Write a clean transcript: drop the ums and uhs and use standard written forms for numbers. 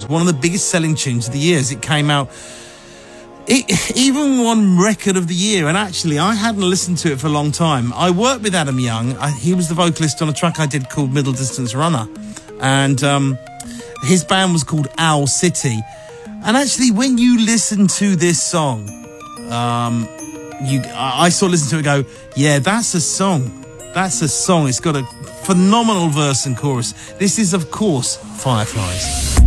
one of the biggest selling tunes of the year as it came out. It even won Record of the Year, and actually I hadn't listened to it for a long time. I worked with Adam Young. He was the vocalist on a track I did called Middle Distance Runner, and his band was called Owl City. And actually, when you listen to this song, I sort of listen to it and go, yeah, that's a song. That's a song. It's got a phenomenal verse and chorus. This is, of course, Fireflies.